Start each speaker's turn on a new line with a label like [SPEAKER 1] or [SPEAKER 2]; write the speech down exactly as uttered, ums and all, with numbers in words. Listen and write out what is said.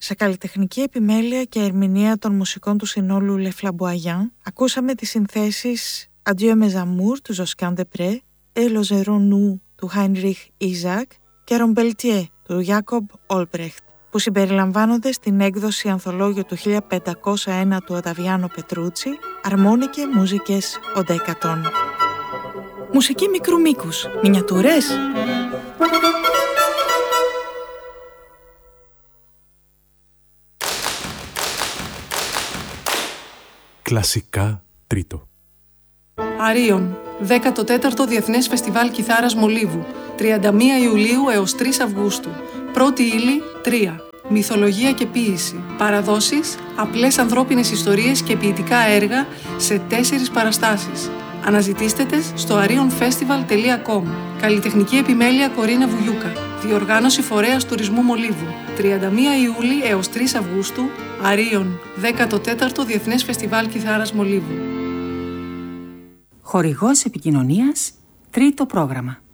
[SPEAKER 1] Σε καλλιτεχνική επιμέλεια και ερμηνεία των μουσικών του συνόλου Le Flamboyant, ακούσαμε τις συνθέσεις Adieu mes amours του Josquin des Prés, Et le Zéro nous του Heinrich Isaac και Rombeltier του Jacob Olbrecht, που συμπεριλαμβάνονται στην έκδοση ανθολόγιο του χίλια πεντακόσια ένα του Οταβιάνο Πετρούτσι, Αρμόνικε Μούζικες Οντεκατόν. Μουσική μικρού μήκους, μινιατούρες.
[SPEAKER 2] Κλασικά τρίτο.
[SPEAKER 3] Αρίων, δέκατο τέταρτο Διεθνές Φεστιβάλ Κιθάρας Μολύβου, τριάντα μία Ιουλίου έως τρεις Αυγούστου. Πρώτη ύλη, τρία. Μυθολογία και ποίηση. Παραδόσεις, απλές ανθρώπινες ιστορίες και ποιητικά έργα σε τέσσερις παραστάσεις. Αναζητήστε τες στο arion festival τελεία com. Καλλιτεχνική επιμέλεια Κορίνα Βουγιούκα. Διοργάνωση Φορέας Τουρισμού Μολύβου. τριάντα μία Ιουλίου έως τρεις Αυγούστου. Αρίων, δέκατο τέταρτο Διεθνές Φεστιβάλ Κιθάρας Μολύβου.
[SPEAKER 4] Χορηγός επικοινωνίας, τρίτο πρόγραμμα.